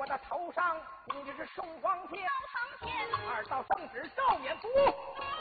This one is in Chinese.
我的头上供的是寿光天， 朝堂前二道圣旨照免不误。